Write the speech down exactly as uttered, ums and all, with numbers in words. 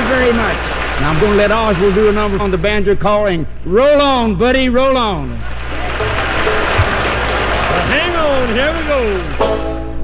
very, very much. Now I'm going to let Oswald do a number on the banjo calling Roll On, Buddy, Roll On. Well, hang on, here we go.